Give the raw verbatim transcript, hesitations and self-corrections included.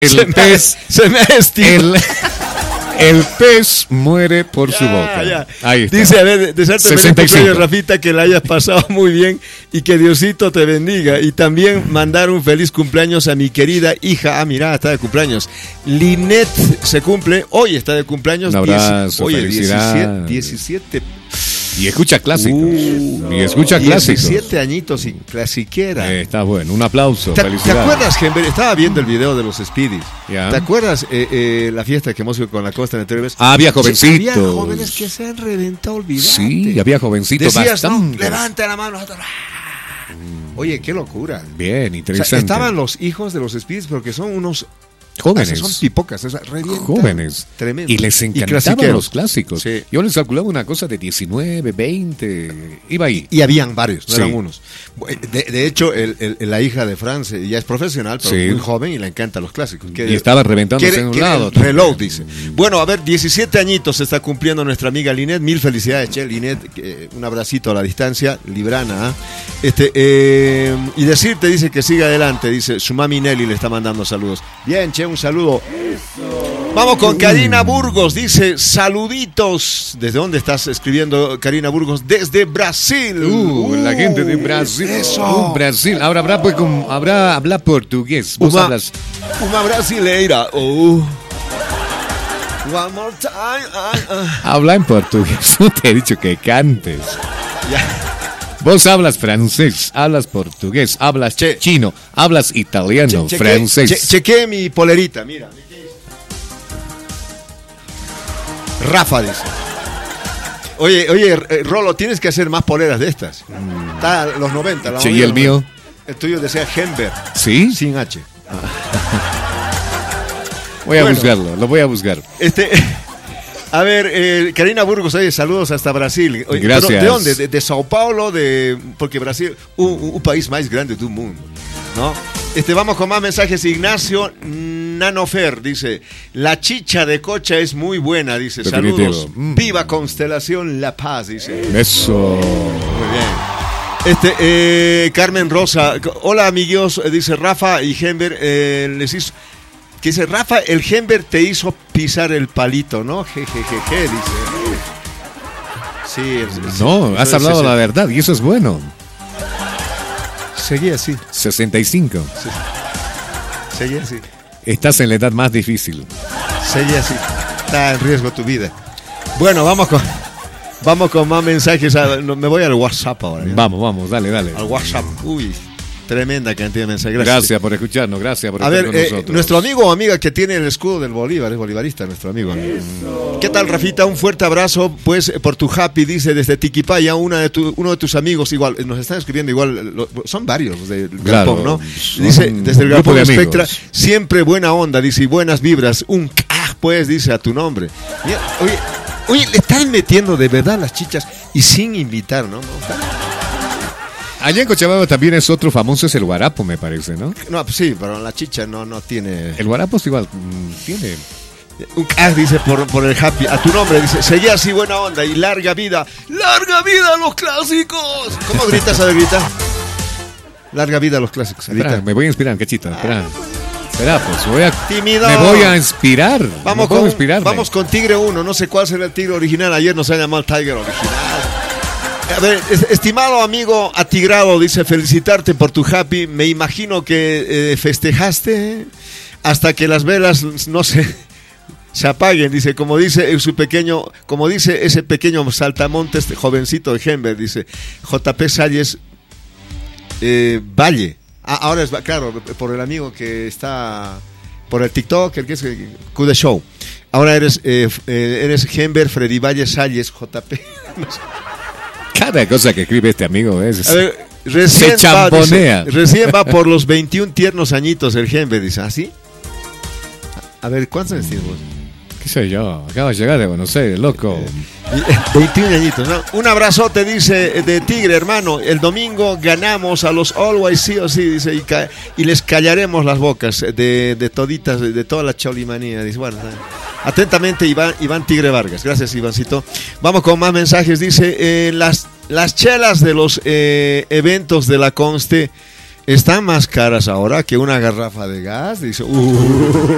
El se pez, me, se me ha estimado. El, el pez muere por ya, su boca. Ya. Ahí está. Dice, a ver, desearte feliz cumpleaños, Rafita, que la hayas pasado muy bien y que Diosito te bendiga. Y también mandar un feliz cumpleaños a mi querida hija. Ah, mira, está de cumpleaños. Linet se cumple, hoy está de cumpleaños. Un abrazo, Oye, felicidades. diecisiete. Y escucha clásicos. Uh, y escucha clásicos. diecisiete añitos y clasiquera. Eh, está bueno, un aplauso. ¿Te, felicidades. ¿Te acuerdas, Gember? Estaba viendo el video de los Speedies. ¿Ya? ¿Te acuerdas eh, eh, la fiesta que hemos hecho con la Costa en anteriores? Ah, había jovencitos. Sí, había jóvenes que se han reventado, olvidate. Sí, había jovencitos Decías, bastante. no, levanta la mano. Oye, qué locura. Bien, interesante. O sea, estaban los hijos de los Speedies porque son unos jóvenes. Son pipocas, es jóvenes. Tremendo. Y les encantaban y los clásicos. Sí. Yo les calculaba una cosa de diecinueve, veinte. Iba ahí. Y, y habían varios, no sí. eran unos. De, de hecho, el, el, la hija de Franz ya es profesional, pero sí. muy joven y le encantan los clásicos. Que, y estaba reventándose en un lado. Reload, dice. Bueno, a ver, diecisiete añitos se está cumpliendo nuestra amiga Linet. Mil felicidades, che, Linet. Eh, un abracito a la distancia, librana. ¿eh? Este, eh, y decirte, dice que siga adelante. Dice, su mami Nelly le está mandando saludos. Bien, che, un saludo. Eso. Vamos con Karina Burgos, dice saluditos. ¿Desde dónde estás escribiendo, Karina Burgos? Desde Brasil. Uh, uh la gente de Brasil. Eso. Uh, Brasil. Ahora habrá, pues, como, habrá habla portugués. Vos uma, hablas. Uma brasileira. Uh. One more time. Uh, uh. Habla en portugués. No te he dicho que cantes. Ya. Vos hablas francés, hablas portugués, hablas che, chino, hablas italiano, che, francés. Che, chequé mi polerita, mira. Rafa dice. Oye, oye, Rolo, tienes que hacer más poleras de estas. Mm. Está los noventa. La che, ¿y el mío? El tuyo decía Hember. ¿Sí? Sin H. Voy a bueno, buscarlo, lo voy a buscar. Este... A ver, eh, Karina Burgos, oye, saludos hasta Brasil. Oye, gracias. ¿De dónde? De, de Sao Paulo, de porque Brasil, un, un país más grande del mundo, ¿no? Este, vamos con más mensajes. Ignacio Nanofer dice, la chicha de Cocha es muy buena, dice. Definitivo. Saludos. Mm. Viva Constelación La Paz, dice. Eso. Muy bien. Este, eh, Carmen Rosa, hola amigos, dice Rafa y Hember, eh, les hizo... Que dice, Rafa, el Hember te hizo pisar el palito, ¿no? Jejejeje, dice. Sí, el, no, has hablado ese, la verdad y eso es bueno. Seguí así. sesenta y cinco. Sí. Seguí así. Estás en la edad más difícil. Seguí así. Está en riesgo tu vida. Bueno, vamos con, vamos con más mensajes. Me voy al WhatsApp ahora. ¿ya? Vamos, vamos, dale, dale. Al WhatsApp. Uy. Tremenda cantidad de mensajes. Gracias. Gracias por escucharnos, gracias por a estar ver, con eh, nosotros. Nuestro amigo o amiga que tiene el escudo del Bolívar, es bolivarista nuestro amigo. Eso. ¿Qué tal, Rafita? Un fuerte abrazo, pues, por tu happy, dice desde Tiquipaya, una de tu, uno de tus amigos, igual, nos están escribiendo igual, lo, son varios los del claro, Galpón, ¿no? Dice, desde el Galpón de Spectra, siempre buena onda, dice, y buenas vibras, un ah, pues, dice a tu nombre. Mira, oye, oye, le están metiendo de verdad las chichas y sin invitar, ¿no? Allá en Cochabamba también es otro famoso, es el guarapo, me parece, ¿no? No, pues sí, pero la chicha no, no tiene... El guarapo es igual, mmm, tiene... Un ah, dice por, por el happy, a tu nombre, dice, seguía así buena onda y larga vida, larga vida a los clásicos. ¿Cómo gritas, a ver, grita? Larga vida a los clásicos. Espera, me voy a inspirar, cachito, espera. Espera, pues voy a... Tímido. Me voy a inspirar. Vamos, con, vamos con Tigre uno, no sé cuál será el Tigre original, ayer nos ha llamado el Tiger original. A ver, estimado amigo atigrado, dice, felicitarte por tu happy. Me imagino que eh, festejaste hasta que las velas no se, se apaguen, dice, como dice su pequeño, como dice ese pequeño saltamontes, jovencito de Hember, dice, J P Salles eh, Valle. Ah, ahora es, claro, por el amigo que está, por el TikTok, el que es Q de Show. Ahora eres, eh, eres Hember Freddy Valle Salles, J P. No sé. Cada cosa que escribe este amigo es... A ver, recién se champonea. Va, dice, recién va por los veintiún tiernos añitos el Hember, dice, ¿ah, sí? A ver, ¿cuántos años tienes vos? ¿Qué sé yo? Acabo de llegar de Buenos Aires, loco. Eh, veintiún añitos, ¿no? Un abrazote, dice, de Tigre, hermano. El domingo ganamos a los Always, sí o sí, dice, y, ca- y les callaremos las bocas de, de toditas, de, de toda la cholimanía. Dice, bueno, atentamente, Iván, Iván Tigre Vargas. Gracias, Ivancito. Vamos con más mensajes. Dice, eh, las, las chelas de los eh, eventos de la Conste están más caras ahora que una garrafa de gas. Dice, uh.